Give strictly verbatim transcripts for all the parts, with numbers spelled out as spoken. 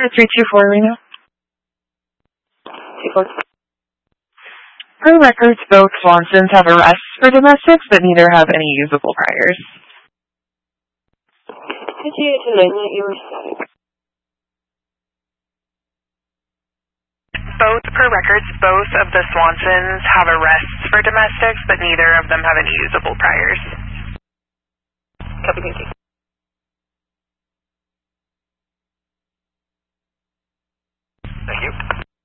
three two four, Reno. two four. Per records, both Swansons have arrests for domestics, but neither have any usable priors. Could you tonight that you were static? Both, per records, both of the Swansons have arrests for domestics, but neither of them have any usable priors. Copy, thank you. Thank you.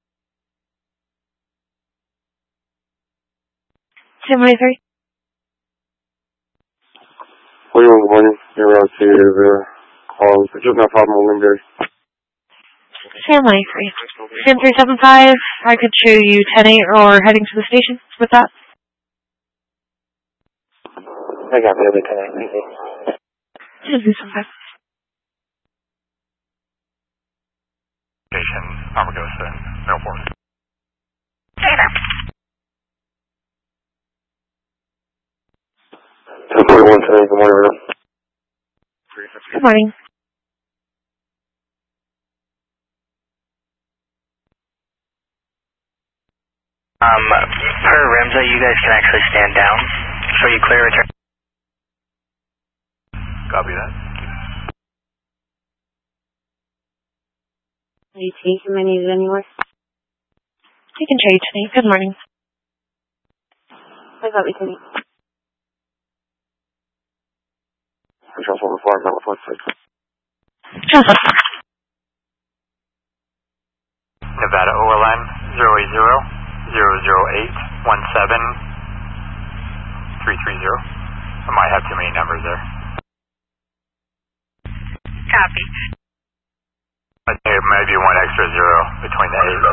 Tim three. forty-one, good morning. You're out to the call. Just no problem with Limberry. Sam three. Sam three seven five. I could show you ten eight or heading to the station with that. I got the other ten eight, thank you. ten three seven five. Station, Armagosa, Airport. Hey there. ten forty-one, ten eight, good morning, Reno. Good morning. Um, per Remza, you guys can actually stand down, so you clear return. Copy that. Are you taking my needs anywhere? You can trade today. Good morning. I got me today. Control four four, number four six. Nevada O L N zero eight zero zero zero eight one seven three three zero. I might have too many numbers there. Copy. I think it might be one extra zero between the eight.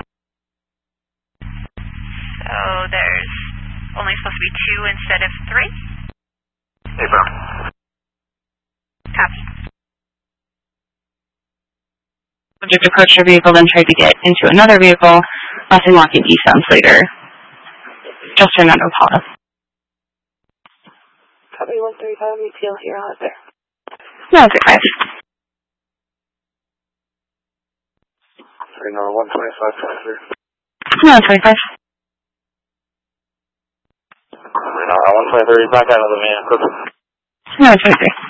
So there's only supposed to be two instead of three? Affirm. Copy. Subject approached your vehicle, then tried to get into another vehicle, nothing walking eastbound later. Just Fernando Paula. Copy one thirty-five, you feel you're out there. No, it's okay. Reno, one twenty-five, twenty-three. No, it's okay. Reno, one twenty-three, back out of the van, quickly. No, it's okay.